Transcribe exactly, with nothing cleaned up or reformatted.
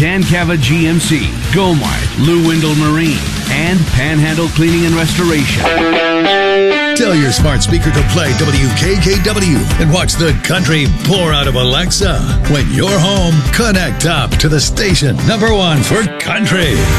Dan Cava G M C, Gomart, Lou Windle Marine, and Panhandle Cleaning and Restoration. Tell your smart speaker to play W K K W and watch the country pour out of Alexa. When you're home, connect up to the station number one for country.